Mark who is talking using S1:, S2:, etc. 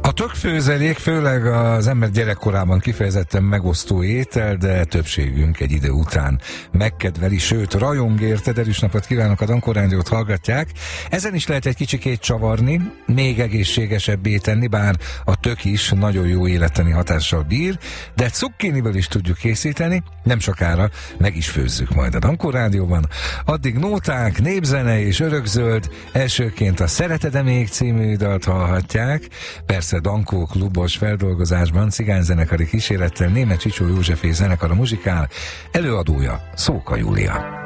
S1: A tökfőzelék főleg az ember gyerekkorában kifejezetten megosztó étel, de többségünk egy idő után megkedveli, sőt rajong érte. Erős napot kívánok, a Dankó Rádiót hallgatják. Ezen is lehet egy kicsikét csavarni, még egészségesebbé tenni, bár a tök is nagyon jó élettani hatással bír, de cukkiniből is tudjuk készíteni, nem sokára meg is főzzük majd a Dankó Rádióban. Addig nóták, népzene és örökzöld, elsőként a Szereted-e még című dalt hallhatják, persze Dankó klubos feldolgozásban, cigányzenekari kísérettel Németh Csicsó Józsefé zenekar a muzsikál, előadója Szóka Júlia.